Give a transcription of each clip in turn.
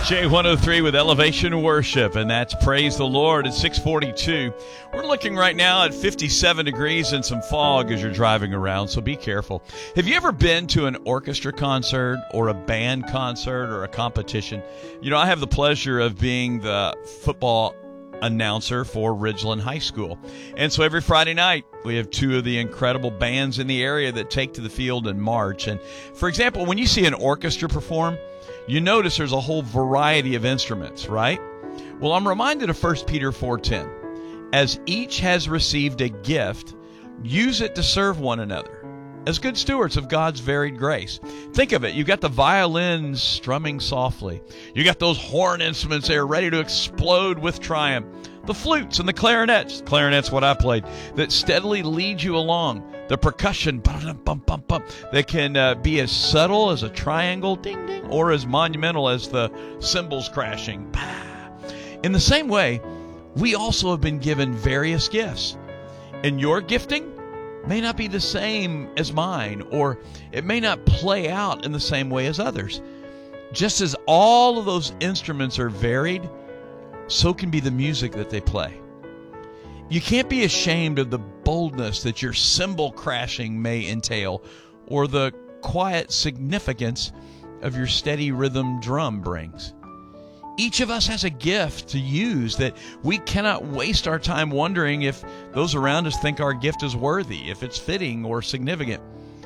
J103 with Elevation Worship, and that's Praise the Lord at 642. We're looking right now at 57 degrees and some fog as you're driving around, so be careful. Have you ever been to an orchestra concert or a band concert or a competition? You know, I have the pleasure of being the football announcer for Ridgeland High School. And so every Friday night, we have two of the incredible bands in the area that take to the field and march. And for example, when you see an orchestra perform, you notice there's a whole variety of instruments, right? Well, I'm reminded of 1 Peter 4:10. As each has received a gift, use it to serve one another as good stewards of God's varied grace. Think of it. You've got the violins strumming softly. You got those horn instruments there ready to explode with triumph. The flutes and the clarinets. Clarinet's what I played. That steadily lead you along. The percussion, that can be as subtle as a triangle, ding, ding, or as monumental as the cymbals crashing. In the same way, we also have been given various gifts. And your gifting may not be the same as mine, or it may not play out in the same way as others. Just as all of those instruments are varied, so can be the music that they play. You can't be ashamed of the boldness that your cymbal crashing may entail, or the quiet significance of your steady rhythm drum brings. Each of us has a gift to use that we cannot waste our time wondering if those around us think our gift is worthy, if it's fitting or significant.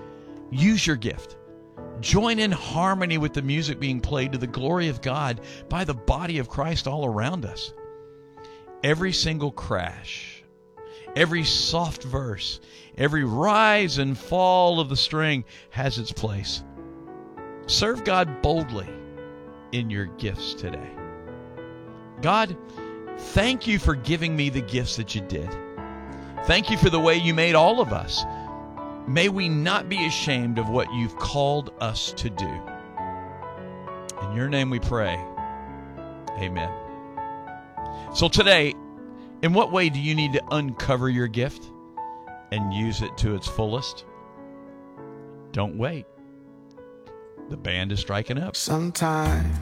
Use your gift. Join in harmony with the music being played to the glory of God by the body of Christ all around us. Every single crash, every soft verse, every rise and fall of the string has its place. Serve God boldly in your gifts today. God, thank you for giving me the gifts that you did. Thank you for the way you made all of us. May we not be ashamed of what you've called us to do. In your name we pray. Amen. So today, in what way do you need to uncover your gift and use it to its fullest? Don't wait. The band is striking up. Sometimes